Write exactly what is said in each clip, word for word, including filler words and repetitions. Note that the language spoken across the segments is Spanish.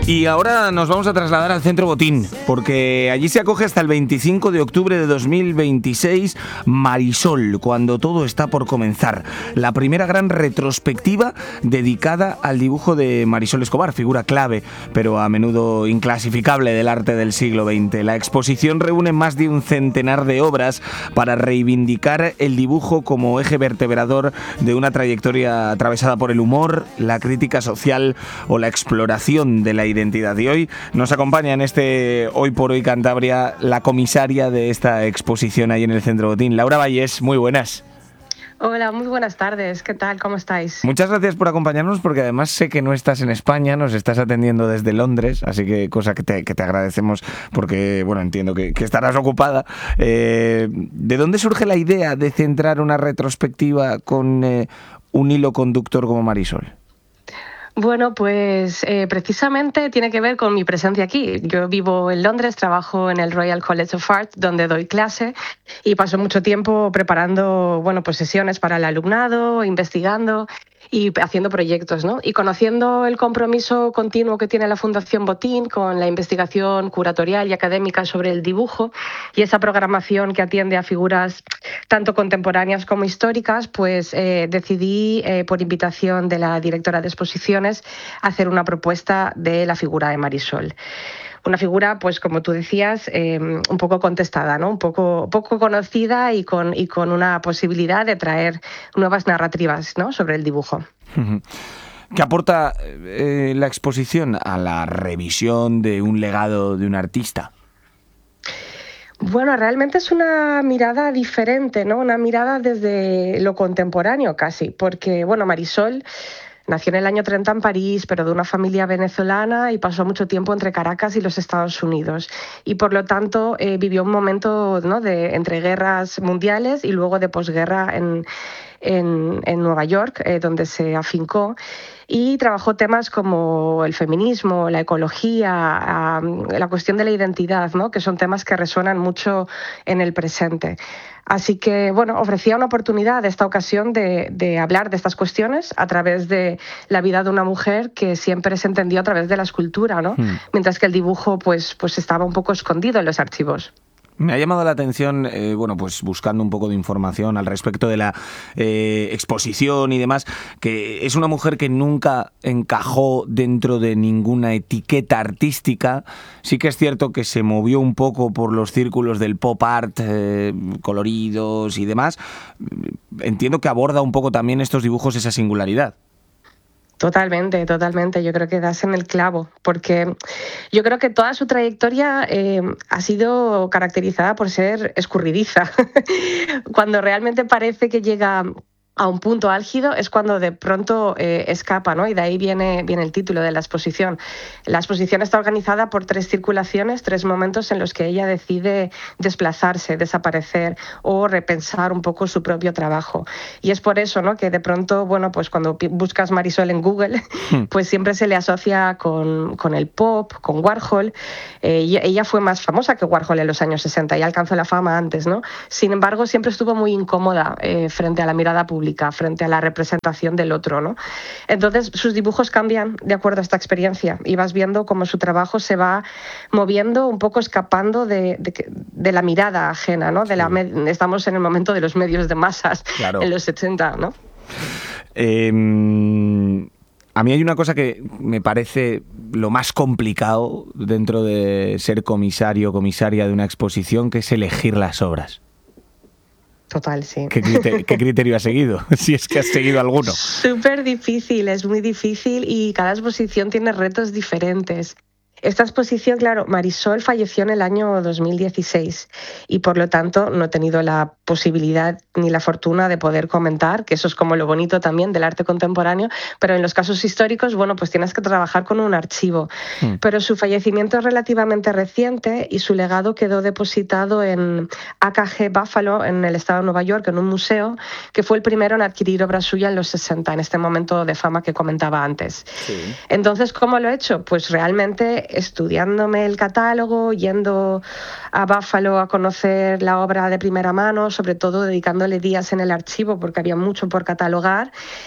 Y ahora nos vamos a trasladar al Centro Botín, porque allí se acoge hasta el veinticinco de octubre de dos mil veintiséis Marisol, cuando todo está por comenzar. La primera gran retrospectiva dedicada al dibujo de Marisol Escobar, figura clave, pero a menudo inclasificable del arte del siglo veinte. La exposición reúne más de un centenar de obras para reivindicar el dibujo como eje vertebrador de una trayectoria atravesada por el humor, la crítica social o la exploración de la identidad. Y hoy nos acompaña en este Hoy por Hoy Cantabria la comisaria de esta exposición ahí en el Centro Botín, Laura Vallés. Muy buenas. Hola, muy buenas tardes. ¿Qué tal? ¿Cómo estáis? Muchas gracias por acompañarnos, porque además sé que no estás en España, nos estás atendiendo desde Londres, así que cosa que te, que te agradecemos porque, bueno, entiendo que, que estarás ocupada. Eh, ¿De dónde surge la idea de centrar una retrospectiva con eh, un hilo conductor como Marisol? Bueno, pues eh, precisamente tiene que ver con mi presencia aquí. Yo vivo en Londres, trabajo en el Royal College of Art, donde doy clase, y paso mucho tiempo preparando, bueno, pues sesiones para el alumnado, investigando y haciendo proyectos, ¿no? Y conociendo el compromiso continuo que tiene la Fundación Botín con la investigación curatorial y académica sobre el dibujo y esa programación que atiende a figuras tanto contemporáneas como históricas, pues eh, decidí, eh, por invitación de la directora de exposiciones, hacer una propuesta de la figura de Marisol. Una figura, pues como tú decías, eh, un poco contestada, ¿no? Un poco, poco conocida y con, y con una posibilidad de traer nuevas narrativas, ¿no?, sobre el dibujo. ¿Qué aporta eh, la exposición a la revisión de un legado de un artista? Bueno, realmente es una mirada diferente, ¿no? Una mirada desde lo contemporáneo casi, porque, bueno, Marisol nació en el año treinta en París, pero de una familia venezolana, y pasó mucho tiempo entre Caracas y los Estados Unidos. Y por lo tanto eh, vivió un momento, ¿no?, de entre guerras mundiales y luego de posguerra en, en, en Nueva York, eh, donde se afincó. Y trabajó temas como el feminismo, la ecología, um, la cuestión de la identidad, ¿no?, que son temas que resuenan mucho en el presente. Así que, bueno, ofrecía una oportunidad de esta ocasión de, de hablar de estas cuestiones a través de la vida de una mujer que siempre se entendió a través de la escultura, ¿no? Hmm. Mientras que el dibujo, pues, pues estaba un poco escondido en los archivos. Me ha llamado la atención, eh, bueno, pues buscando un poco de información al respecto de la eh, exposición y demás, que es una mujer que nunca encajó dentro de ninguna etiqueta artística. Sí que es cierto que se movió un poco por los círculos del pop art, eh, coloridos y demás. Entiendo que aborda un poco también estos dibujos esa singularidad. Totalmente, totalmente. Yo creo que das en el clavo, porque yo creo que toda su trayectoria eh, ha sido caracterizada por ser escurridiza. Cuando realmente parece que llega a un punto álgido es cuando de pronto eh, escapa, ¿no? Y de ahí viene, viene el título de la exposición. La exposición está organizada por tres circulaciones, tres momentos en los que ella decide desplazarse, desaparecer o repensar un poco su propio trabajo. Y es por eso, ¿no?, que de pronto, bueno, pues cuando buscas Marisol en Google, hmm. pues siempre se le asocia con, con el pop, con Warhol. Eh, ella, ella fue más famosa que Warhol en los años sesenta y alcanzó la fama antes, ¿no? Sin embargo, siempre estuvo muy incómoda eh, frente a la mirada pública, frente a la representación del otro, ¿no? Entonces, sus dibujos cambian de acuerdo a esta experiencia y vas viendo cómo su trabajo se va moviendo, un poco escapando de, de, de la mirada ajena, ¿no? De la, estamos en el momento de los medios de masas, claro, en los setenta, ¿no? Eh... A mí hay una cosa que me parece lo más complicado dentro de ser comisario o comisaria de una exposición, que es elegir las obras. Total, sí. ¿Qué criterio, ¿Qué criterio has seguido? Si es que has seguido alguno. Súper difícil, es muy difícil, y cada exposición tiene retos diferentes. Esta exposición, claro, Marisol falleció en el año dos mil dieciséis y por lo tanto no he tenido la posibilidad ni la fortuna de poder comentar, que eso es como lo bonito también del arte contemporáneo, pero en los casos históricos, bueno, pues tienes que trabajar con un archivo. Mm. Pero su fallecimiento es relativamente reciente y su legado quedó depositado en A K G Buffalo, en el estado de Nueva York, en un museo, que fue el primero en adquirir obra suya en los sesenta, en este momento de fama que comentaba antes. Sí. Entonces, ¿cómo lo he hecho? Pues realmente estudiándome el catálogo, yendo a Buffalo a conocer la obra de primera mano, sobre todo dedicándole días en el archivo porque había mucho por catalogar.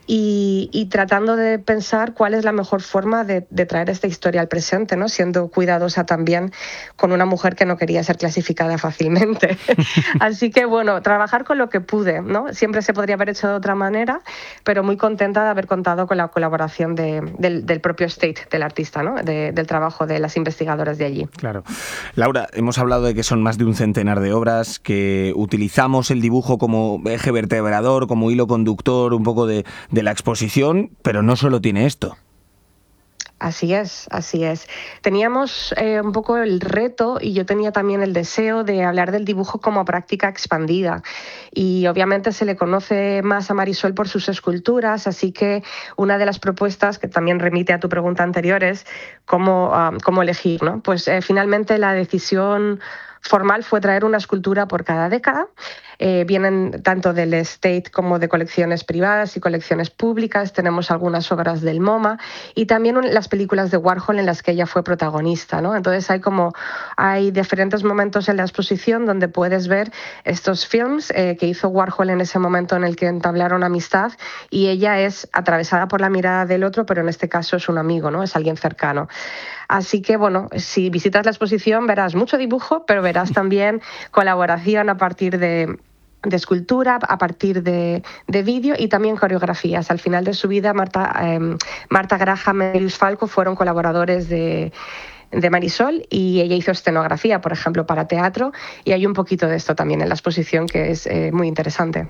y, y tratando de pensar cuál es la mejor forma de, de traer esta historia al presente, ¿no? Siendo cuidadosa también con una mujer que no quería ser clasificada fácilmente. Así que bueno, trabajar con lo que pude, ¿no? Siempre se podría haber hecho de otra manera, pero muy contenta de haber contado con la colaboración de, del, del propio State, del artista, ¿no? De, del trabajo de las investigadoras de allí. Claro. Laura, hemos hablado de que son más de un centenar de obras, que utilizamos el dibujo como eje vertebrador, como hilo conductor un poco de, de la exposición, pero no solo tiene esto. Así es, así es. Teníamos eh, un poco el reto y yo tenía también el deseo de hablar del dibujo como práctica expandida. Y obviamente se le conoce más a Marisol por sus esculturas, así que una de las propuestas, que también remite a tu pregunta anterior, es cómo, uh, cómo elegir, ¿no? Pues eh, finalmente la decisión formal fue traer una escultura por cada década. Eh, vienen tanto del State como de colecciones privadas y colecciones públicas. Tenemos algunas obras del MoMA y también las películas de Warhol en las que ella fue protagonista, ¿no? Entonces hay como hay diferentes momentos en la exposición donde puedes ver estos films eh, que hizo Warhol en ese momento en el que entablaron amistad, y ella es atravesada por la mirada del otro, pero en este caso es un amigo, ¿no? Es alguien cercano. Así que, bueno, si visitas la exposición verás mucho dibujo, pero verás también colaboración a partir de, de escultura, a partir de, de vídeo y también coreografías. Al final de su vida, Marta, eh, Marta Graham y Elius Falco fueron colaboradores de de Marisol, y ella hizo escenografía, por ejemplo, para teatro, y hay un poquito de esto también en la exposición que es eh, muy interesante.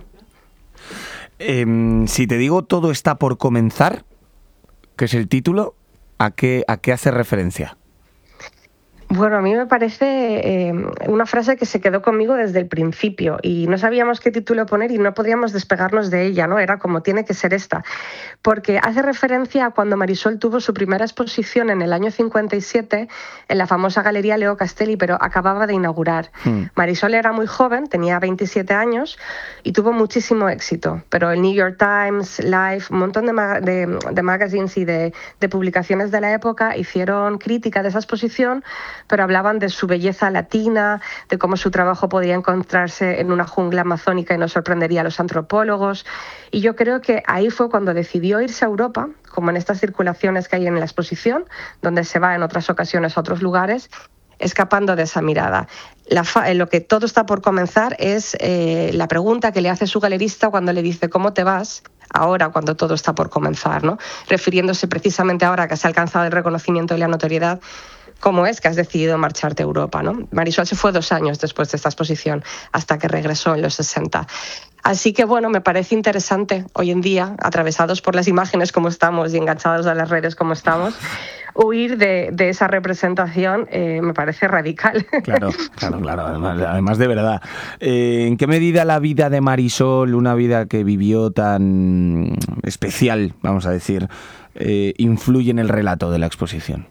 Eh, si te digo Todo está por comenzar, que es el título, ¿a qué, a qué hace referencia? Bueno, a mí me parece eh, una frase que se quedó conmigo desde el principio y no sabíamos qué título poner y no podíamos despegarnos de ella, ¿no? Era como, tiene que ser esta, porque hace referencia a cuando Marisol tuvo su primera exposición en el año cincuenta y siete en la famosa Galería Leo Castelli, pero acababa de inaugurar. Mm. Marisol era muy joven, tenía veintisiete años y tuvo muchísimo éxito, pero el New York Times, Life, un montón de, ma de, de magazines y de, de publicaciones de la época hicieron crítica de esa exposición, pero hablaban de su belleza latina, de cómo su trabajo podía encontrarse en una jungla amazónica y no sorprendería a los antropólogos. Y yo creo que ahí fue cuando decidió irse a Europa, como en estas circulaciones que hay en la exposición, donde se va en otras ocasiones a otros lugares, escapando de esa mirada. La fa lo que todo está por comenzar es eh, la pregunta que le hace su galerista cuando le dice ¿cómo te vas? Ahora, cuando todo está por comenzar, ¿no? Refiriéndose precisamente ahora que has alcanzado el reconocimiento y la notoriedad, ¿cómo es que has decidido marcharte a Europa, ¿no? Marisol se fue dos años después de esta exposición, hasta que regresó en los sesenta. Así que, bueno, me parece interesante hoy en día, atravesados por las imágenes como estamos y enganchados a las redes como estamos, huir de, de esa representación eh, me parece radical. Claro, claro, claro, además, además de verdad. Eh, ¿En qué medida la vida de Marisol, una vida que vivió tan especial, vamos a decir, eh, influye en el relato de la exposición?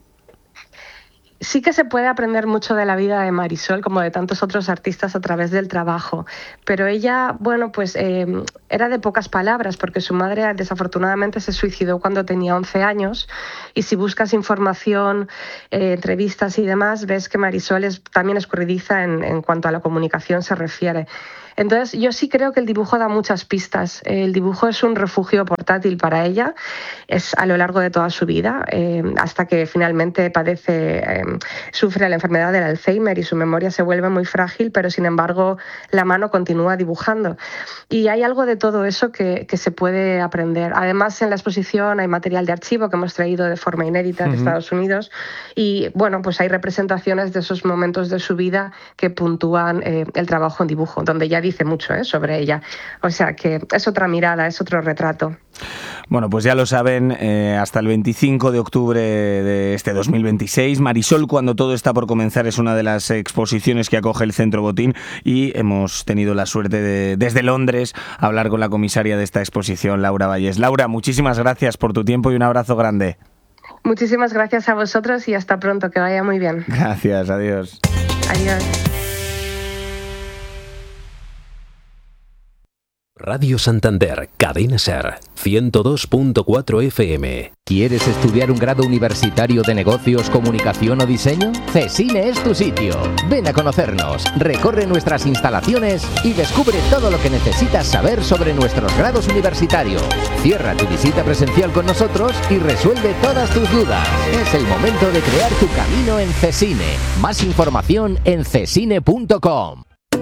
Sí que se puede aprender mucho de la vida de Marisol, como de tantos otros artistas, a través del trabajo. Pero ella, bueno, pues eh, era de pocas palabras, porque su madre desafortunadamente se suicidó cuando tenía once años. Y si buscas información, eh, entrevistas y demás, ves que Marisol es también escurridiza en, en cuanto a la comunicación se refiere. Entonces, yo sí creo que el dibujo da muchas pistas. El dibujo es un refugio portátil para ella, es a lo largo de toda su vida, eh, hasta que finalmente padece, eh, sufre la enfermedad del Alzheimer y su memoria se vuelve muy frágil, pero sin embargo la mano continúa dibujando. Y hay algo de todo eso que, que se puede aprender. Además, en la exposición hay material de archivo que hemos traído de forma inédita de uh-huh. Estados Unidos y, bueno, pues hay representaciones de esos momentos de su vida que puntúan eh, el trabajo en dibujo, donde ya dice mucho ¿eh? sobre ella. O sea que es otra mirada, es otro retrato. Bueno, pues ya lo saben, eh, hasta el veinticinco de octubre de este dos mil veintiséis, Marisol, cuando todo está por comenzar, es una de las exposiciones que acoge el Centro Botín y hemos tenido la suerte de, desde Londres, hablar con la comisaria de esta exposición, Laura Vallés. Laura, muchísimas gracias por tu tiempo y un abrazo grande. Muchísimas gracias a vosotros y hasta pronto, que vaya muy bien. Gracias, adiós. Adiós. Radio Santander, Cadena Ser, ciento dos punto cuatro F M. ¿Quieres estudiar un grado universitario de negocios, comunicación o diseño? CESINE es tu sitio. Ven a conocernos, recorre nuestras instalaciones y descubre todo lo que necesitas saber sobre nuestros grados universitarios. Cierra tu visita presencial con nosotros y resuelve todas tus dudas. Es el momento de crear tu camino en CESINE. Más información en cesine punto com.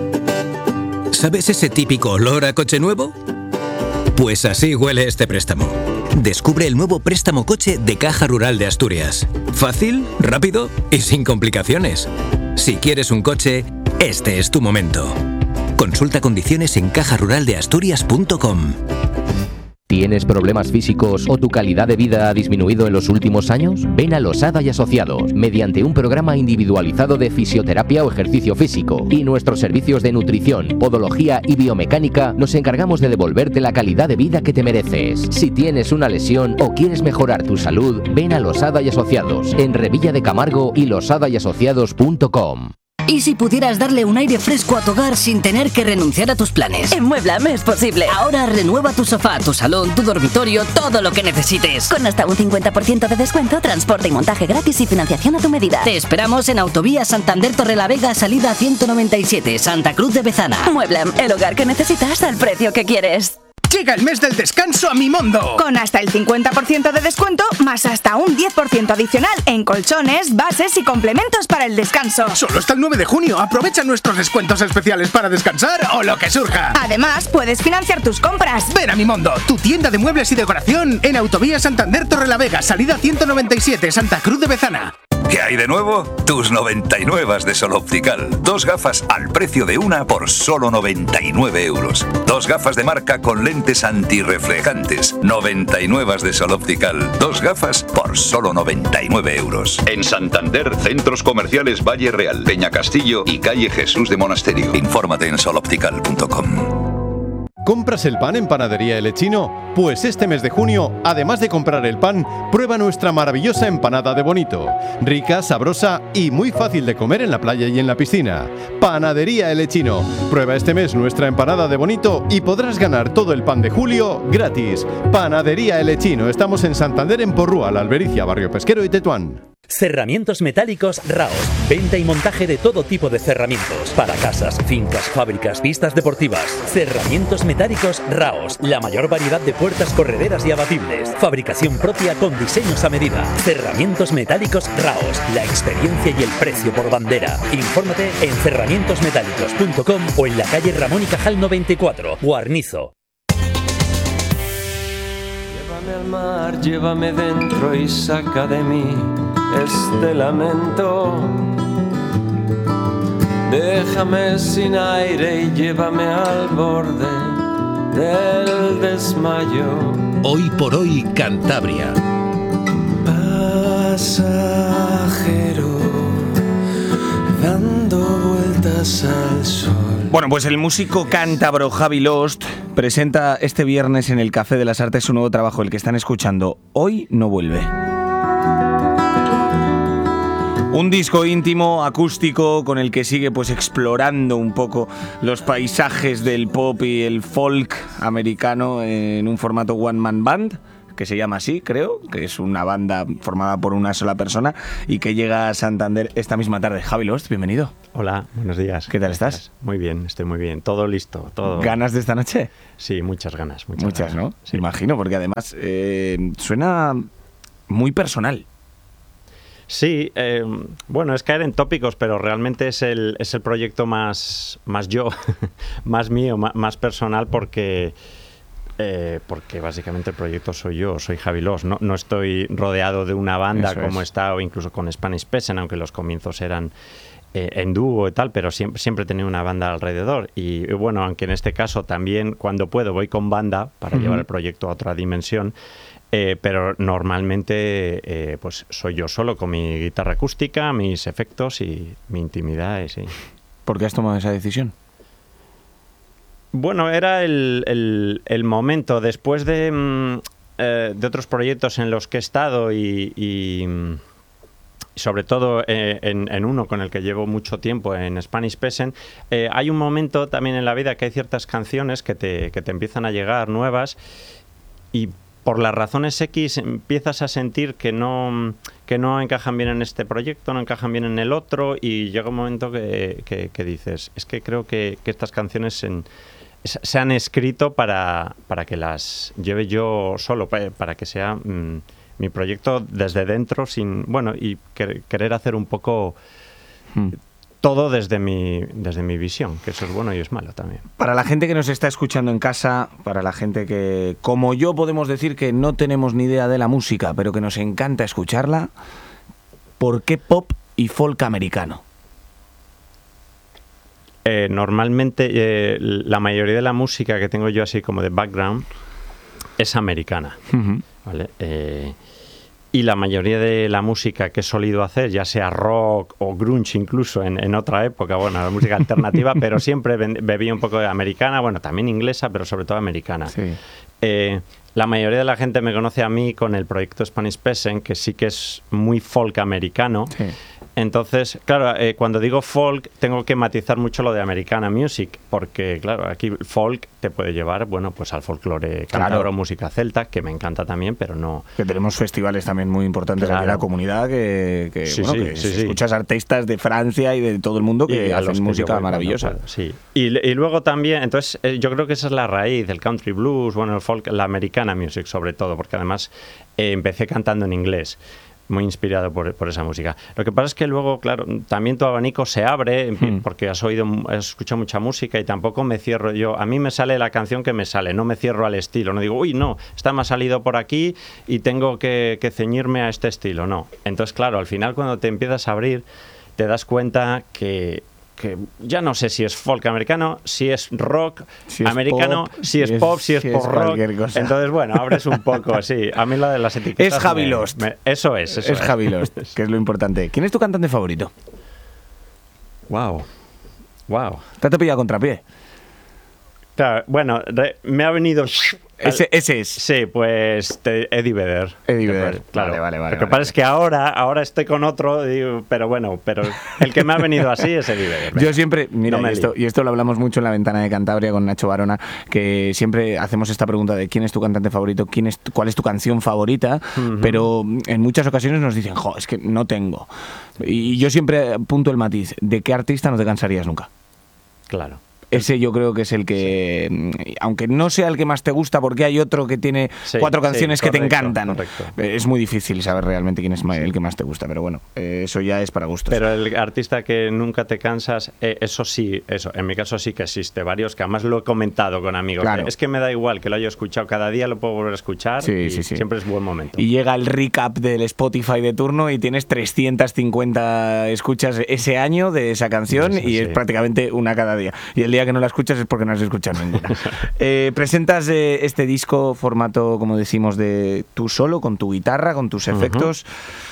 ¿Sabes ese típico olor a coche nuevo? Pues así huele este préstamo. Descubre el nuevo préstamo coche de Caja Rural de Asturias. Fácil, rápido y sin complicaciones. Si quieres un coche, este es tu momento. Consulta condiciones en caja rural de asturias punto com. ¿Tienes problemas físicos o tu calidad de vida ha disminuido en los últimos años? Ven a Losada y Asociados, mediante un programa individualizado de fisioterapia o ejercicio físico y nuestros servicios de nutrición, podología y biomecánica, nos encargamos de devolverte la calidad de vida que te mereces. Si tienes una lesión o quieres mejorar tu salud, ven a Losada y Asociados, en Revilla de Camargo y losada y asociados punto com. ¿Y si pudieras darle un aire fresco a tu hogar sin tener que renunciar a tus planes? En Mueblame es posible. Ahora renueva tu sofá, tu salón, tu dormitorio, todo lo que necesites. Con hasta un cincuenta por ciento de descuento, transporte y montaje gratis y financiación a tu medida. Te esperamos en Autovía Santander Torrelavega, salida ciento noventa y siete, Santa Cruz de Bezana. Mueblame, el hogar que necesitas al precio que quieres. Llega el mes del descanso a Mimondo. Con hasta el cincuenta por ciento de descuento, más hasta un diez por ciento adicional en colchones, bases y complementos para el descanso. Solo hasta el nueve de junio. Aprovecha nuestros descuentos especiales para descansar o lo que surja. Además, puedes financiar tus compras. Ven a Mimondo, tu tienda de muebles y decoración en Autovía Santander Torrelavega, salida ciento noventa y siete, Santa Cruz de Bezana. ¿Qué hay de nuevo? Tus noventa y nueve de Sol Optical. Dos gafas al precio de una por solo noventa y nueve euros. Dos gafas de marca con lentes antirreflejantes. noventa y nueve de Sol Optical. Dos gafas por solo noventa y nueve euros. En Santander, centros comerciales Valle Real, Peña Castillo y calle Jesús de Monasterio. Infórmate en sol optical punto com. ¿Compras el pan en Panadería El Echino? Pues este mes de junio, además de comprar el pan, prueba nuestra maravillosa empanada de Bonito. Rica, sabrosa y muy fácil de comer en la playa y en la piscina. Panadería El Echino. Prueba este mes nuestra empanada de Bonito y podrás ganar todo el pan de julio gratis. Panadería El Echino. Estamos en Santander, en Porrúa, La Albericia, Barrio Pesquero y Tetuán. Cerramientos metálicos Raos. Venta y montaje de todo tipo de cerramientos. Para casas, fincas, fábricas, pistas deportivas. Cerramientos metálicos Raos. La mayor variedad de puertas correderas y abatibles. Fabricación propia con diseños a medida. Cerramientos metálicos Raos. La experiencia y el precio por bandera. Infórmate en cerramientos metálicos punto com o en la calle Ramón y Cajal noventa y cuatro, Guarnizo. Llévame al mar, llévame dentro y saca de mí este lamento. Déjame sin aire y llévame al borde del desmayo. Hoy por hoy, Cantabria. Pasajero, dando vueltas al sol. Bueno, pues el músico cántabro Javi Lost presenta este viernes en el Café de las Artes su nuevo trabajo, el que están escuchando. Hoy no vuelve. Un disco íntimo, acústico, con el que sigue pues explorando un poco los paisajes del pop y el folk americano en un formato one man band, que se llama así, creo, que es una banda formada por una sola persona y que llega a Santander esta misma tarde. Javi Lost, bienvenido. Hola, buenos días. ¿Qué tal estás? Gracias. Muy bien, estoy muy bien. Todo listo, todo. ¿Ganas de esta noche? Sí, muchas ganas. Muchas, muchas ganas. ¿no? Sí. Imagino, porque además eh, suena muy personal. Sí, eh, bueno, es caer en tópicos, pero realmente es el, es el proyecto más, más yo, más mío, más, más personal, porque, eh, porque básicamente el proyecto soy yo, soy Javi Lost. No, no estoy rodeado de una banda Eso como es. Está, o incluso con Spanish Peasant, aunque los comienzos eran eh, en dúo y tal, pero siempre, siempre he tenido una banda alrededor. Y bueno, aunque en este caso también cuando puedo voy con banda para uh-huh. llevar el proyecto a otra dimensión. Eh, pero normalmente eh, pues soy yo solo con mi guitarra acústica, mis efectos y mi intimidad. Y sí. ¿Por qué has tomado esa decisión? Bueno, era el, el, el momento después de, mm, eh, de otros proyectos en los que he estado y, y, sobre todo eh, en, en uno con el que llevo mucho tiempo, en Spanish Peasant, eh, hay un momento también en la vida que hay ciertas canciones que te, que te empiezan a llegar nuevas y por las razones X empiezas a sentir que no, que no encajan bien en este proyecto, no encajan bien en el otro y llega un momento que, que, que dices, es que creo que, que estas canciones en, se han escrito para, para que las lleve yo solo, para, para que sea... Mmm, mi proyecto desde dentro, sin bueno y que, querer hacer un poco hmm. todo desde mi, desde mi visión, que eso es bueno y es malo también. Para la gente que nos está escuchando en casa, para la gente que, como yo, podemos decir que no tenemos ni idea de la música, pero que nos encanta escucharla, ¿por qué pop y folk americano? Eh, normalmente eh, la mayoría de la música que tengo yo así como de background es americana. Uh-huh. ¿Vale? Eh, y la mayoría de la música que he solido hacer, ya sea rock o grunge incluso en, en otra época, bueno, la música alternativa, pero siempre bebía un poco de americana, bueno, también inglesa, pero sobre todo americana. Sí. Eh, la mayoría de la gente me conoce a mí con el proyecto Spanish Peasant, que sí que es muy folk americano. Sí. Entonces, claro, eh, cuando digo folk tengo que matizar mucho lo de Americana Music, porque, claro, aquí folk te puede llevar, bueno, pues al folclore cántabro, claro. música celta, que me encanta también, pero no... Que tenemos festivales también muy importantes claro. aquí en la comunidad, que, que, sí, bueno, sí, que sí, sí. escuchas artistas de Francia y de todo el mundo que hacen música que maravillosa. Bueno, sí. Y, y luego también, entonces, eh, yo creo que esa es la raíz del country blues, bueno, el folk, la Americana Music sobre todo, porque además eh, empecé cantando en inglés. Muy inspirado por, por esa música. Lo que pasa es que luego, claro, también tu abanico se abre hmm. porque has oído, has escuchado mucha música y tampoco me cierro yo. A mí me sale la canción que me sale, no me cierro al estilo. No digo, uy, no, esta me ha salido por aquí y tengo que, que ceñirme a este estilo. No. Entonces, claro, al final cuando te empiezas a abrir, te das cuenta que que ya no sé si es folk americano, si es rock si es americano, pop, si es pop, si es, si es pop rock. Cosa. Entonces, bueno, abres un poco, sí. A mí la de las etiquetas... Es Javi Lost. Me, eso es, eso es. Es Javi Lost, que es lo importante. ¿Quién es tu cantante favorito? Wow. Wow. Te has pillado contrapié. Claro, bueno, re, me ha venido... Ese, ese es. Sí, pues te, Eddie Vedder. Eddie Vedder, claro. Vale, vale, vale. Lo que vale, pasa vale. es que ahora, ahora estoy con otro, digo, pero bueno, pero el que me ha venido así es Eddie Vedder. Yo siempre, mira, no y, esto, y esto lo hablamos mucho en la ventana de Cantabria con Nacho Barona, que siempre hacemos esta pregunta de quién es tu cantante favorito, quién es, cuál es tu canción favorita, uh-huh. pero en muchas ocasiones nos dicen, jo, es que no tengo. Y yo siempre apunto el matiz, ¿de qué artista no te cansarías nunca? Claro. Ese yo creo que es el que, sí. aunque no sea el que más te gusta, porque hay otro que tiene sí, cuatro canciones sí, correcto, que te encantan. Correcto. Es muy difícil saber realmente quién es sí. el que más te gusta, pero bueno, eh, eso ya es para gustos. Pero el artista que nunca te cansas, eh, eso sí, eso, en mi caso sí que existe, varios que además lo he comentado con amigos. Claro. Es que me da igual que lo haya escuchado cada día, lo puedo volver a escuchar sí, y sí, sí. siempre es buen momento. Y llega el recap del Spotify de turno y tienes trescientas cincuenta escuchas ese año de esa canción sí, sí, y es sí. prácticamente una cada día. Y el día que no la escuchas es porque no has escuchado ninguna. eh, presentas eh, este disco formato, como decimos, de tú solo, con tu guitarra, con tus efectos.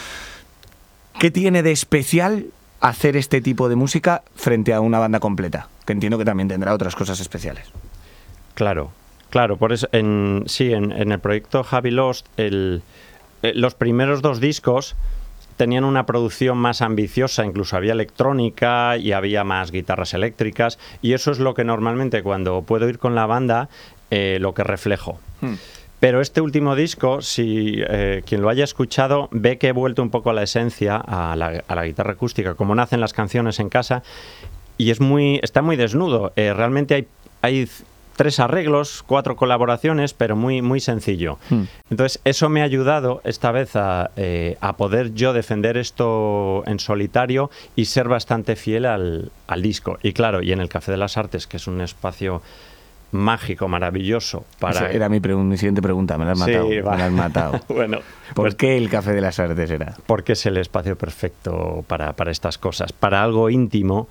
Uh-huh. ¿Qué tiene de especial hacer este tipo de música frente a una banda completa? Que entiendo que también tendrá otras cosas especiales. Claro, claro, por eso en, sí, en, en el proyecto Javi Lost, el, eh, los primeros dos discos tenían una producción más ambiciosa, incluso había electrónica y había más guitarras eléctricas, y eso es lo que normalmente cuando puedo ir con la banda, eh, lo que reflejo. Hmm. Pero este último disco, si eh, quien lo haya escuchado, ve que he vuelto un poco a la esencia, a la, a la guitarra acústica, como nacen las canciones en casa, y es muy, está muy desnudo. Eh, realmente hay, hay tres arreglos, cuatro colaboraciones, pero muy, muy sencillo. Hmm. Entonces, eso me ha ayudado esta vez a, eh, a poder yo defender esto en solitario y ser bastante fiel al, al disco. Y claro, y en el Café de las Artes, que es un espacio mágico, maravilloso. Para... Esa era mi, pregun- mi siguiente pregunta, me la has matado. Sí, me la has matado. Bueno, ¿por pues, qué el Café de las Artes era? Porque es el espacio perfecto para, para estas cosas, para algo íntimo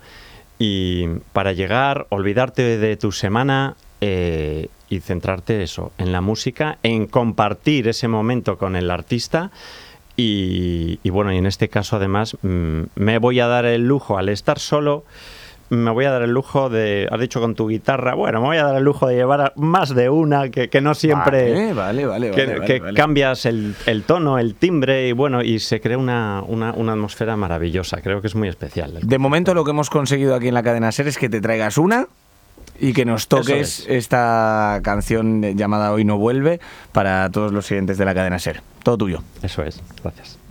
y para llegar, olvidarte de tu semana eh, y centrarte eso, en la música, en compartir ese momento con el artista. Y, y bueno, y en este caso además mmm, me voy a dar el lujo al estar solo. me voy a dar el lujo de, has dicho con tu guitarra, bueno, me voy a dar el lujo de llevar más de una, que, que no siempre... Vale, vale, vale. Que, vale, que vale. cambias el, el tono, el timbre y bueno, y se crea una, una, una atmósfera maravillosa. Creo que es muy especial. De momento lo que hemos conseguido aquí en la cadena SER es que te traigas una y que nos toques es. esta canción llamada Hoy no vuelve para todos los siguientes de la cadena SER. Todo tuyo. Eso es. Gracias.